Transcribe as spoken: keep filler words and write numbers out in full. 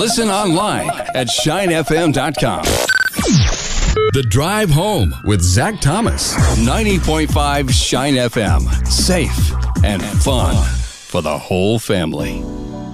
Listen online at shine f m dot com. The Drive Home with Zach Thomas. ninety point five Shine F M. Safe and fun for the whole family.